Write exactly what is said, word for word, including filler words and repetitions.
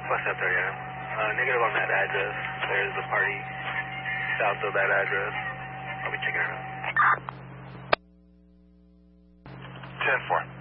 What's up, thirty M? Uh, negative on that address. There's a party south of that address. I'll be checking it out. ten four.